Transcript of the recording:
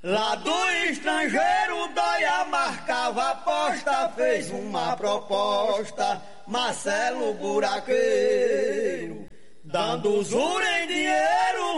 Lá do estrangeiro, Dóia marcava aposta, fez uma proposta, Marcelo Buraqueiro, dando usura em